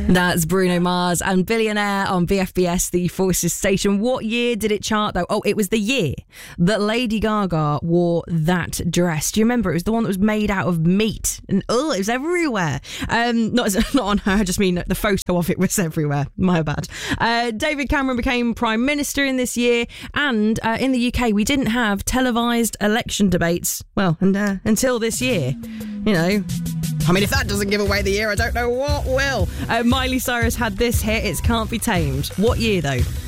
That's Bruno Mars and Billionaire on BFBS, the Forces station. What year did it chart, though? Oh, it was the year that Lady Gaga wore that dress. Do you remember? It was the one that was made out of meat. And it was everywhere. Not on her, I just mean the photo of it was everywhere. My bad. David Cameron became Prime Minister in this year. And in the UK, we didn't have televised election debates. Well, and until this year. You know, I mean, if that doesn't give away the year, I don't know what will. Miley Cyrus had this hit, It Can't Be Tamed. What year, though?